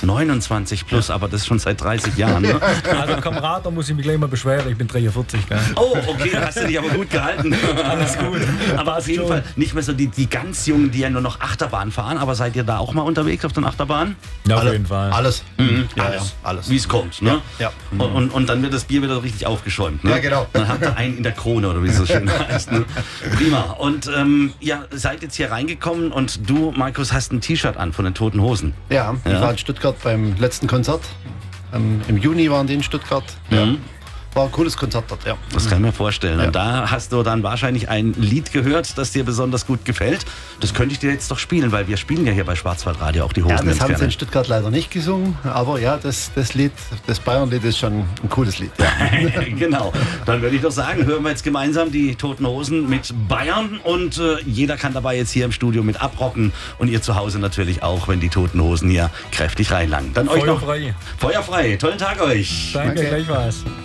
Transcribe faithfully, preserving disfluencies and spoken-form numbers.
neunundzwanzig plus, aber das schon seit dreißig Jahren. Ne? Also Kamerad, da muss ich mich gleich mal beschweren, ich bin dreiundvierzig. Gell? Oh, okay, da hast du dich aber gut gehalten. Alles gut. Aber auf jeden Fall nicht mehr so die, die ganz Jungen, die ja nur noch Achterbahn fahren, aber seid ihr da auch mal unterwegs auf den Achterbahnen? Ja, auf Alle, jeden Fall. Alles. Mhm. Ja, alles. ja, alles. Wie es kommt, ne? Ja. Und, und, und dann wird das Bier wieder richtig aufgeschäumt, ne? Ja, genau. Dann habt ihr einen in der Krone, oder wie es so schön heißt, ne? Prima. Und ähm, ja, seid jetzt hier reingekommen und du, Markus, hast ein T-Shirt an von den Toten Hosen. Ja, ich Ja. war in Stuttgart beim letzten Konzert. Ähm, Im Juni waren die in Stuttgart. Ja. Mhm. War ein cooles Konzert dort, ja. Das kann ich mir vorstellen. Ja. Und da hast du dann wahrscheinlich ein Lied gehört, das dir besonders gut gefällt. Das könnte ich dir jetzt doch spielen, weil wir spielen ja hier bei Schwarzwaldradio auch die Hosen Ja, das ganz haben sie gerne. in Stuttgart leider nicht gesungen, aber ja, das, das Lied, das Bayern-Lied ist schon ein cooles Lied. Ja. Genau. Dann würde ich doch sagen, hören wir jetzt gemeinsam die Toten Hosen mit Bayern und äh, jeder kann dabei jetzt hier im Studio mit abrocken und ihr zu Hause natürlich auch, wenn die Toten Hosen hier kräftig reinlangen. Dann euch noch Feuerfrei. Feuerfrei. Tollen Tag euch. Danke, Danke. gleichfalls.